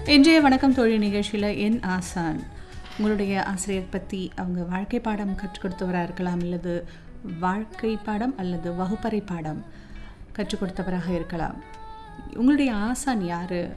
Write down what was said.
இன்றைய வணக்கம் தோழி நிகழ்ச்சியில் என் ஆசான் உங்களுடைய ஆசிரியர் பற்றி அவங்க வாழ்க்கை பாடம் கற்றுக் கொடுத்தவராக இருக்கலாம், அல்லது வாழ்க்கை பாடம் அல்லது வகுப்பறை பாடம் கற்றுக் கொடுத்தவராக இருக்கலாம். உங்களுடைய ஆசான் யார்?